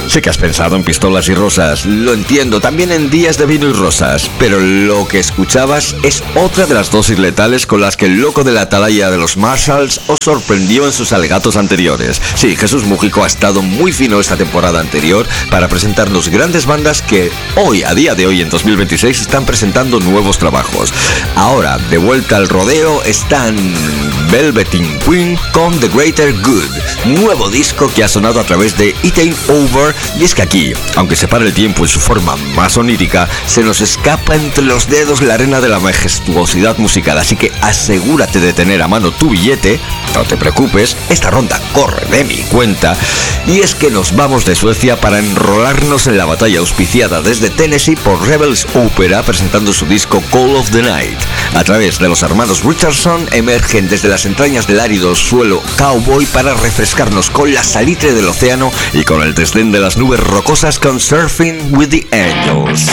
Sé que has pensado en Pistolas y Rosas, lo entiendo, también en Días de Vino y Rosas, pero lo que escuchabas es otra de las dosis letales con las que el loco de la atalaya de los Marshalls os sorprendió en sus alegatos anteriores. Sí, Jesús Mújico ha estado muy fino esta temporada anterior para presentarnos grandes bandas que hoy, a día de hoy en 2026, están presentando nuevos trabajos. Ahora, de vuelta al rodeo, están Velveteen Queen con The Greater Good, nuevo disco que ha sonado a través de It Ain't Over, y es que aquí, aunque se para el tiempo en su forma más onírica, se nos escapa entre los dedos la arena de la majestuosidad musical, así que asegúrate de tener a mano tu billete, no te preocupes, esta ronda corre de mi cuenta, y es que nos vamos de Suecia para enrolarnos en la batalla auspiciada desde Tennessee por Rebels Opera, presentando su disco Call of the Night. A través de los hermanos Richardson emergen desde las entrañas del árido suelo cowboy para refrescarnos con la salitre del océano y con el desdén de las nubes rocosas con Surfing with the Angels.